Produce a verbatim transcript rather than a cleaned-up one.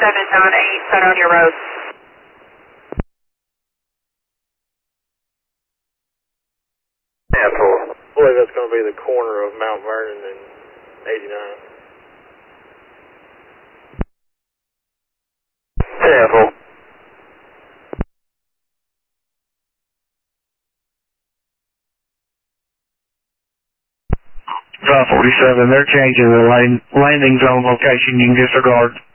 seven nine eight, set on your road. Apple. I believe that's going to be the corner of Mount Vernon and eighty-nine. Apple. five forty-seven, they're changing the lane, landing zone location. You can disregard.